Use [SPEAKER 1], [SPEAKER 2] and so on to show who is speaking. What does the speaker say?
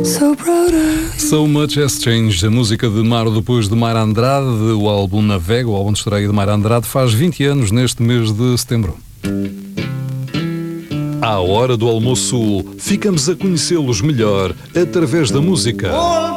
[SPEAKER 1] So Much Has Changed, a música de Mar depois de Mayra Andrade, o álbum Navega, o álbum de estreia de Mayra Andrade, faz 20 anos neste mês de setembro. À hora do almoço, ficamos a conhecê-los melhor através da música.